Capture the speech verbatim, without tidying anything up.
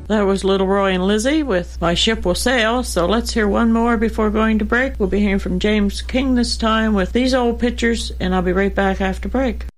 That was Little Roy and Lizzie with My Ship Will Sail. So let's hear one more before going to break. We'll be hearing from James King this time with These Old Pictures, and I'll be right back after break.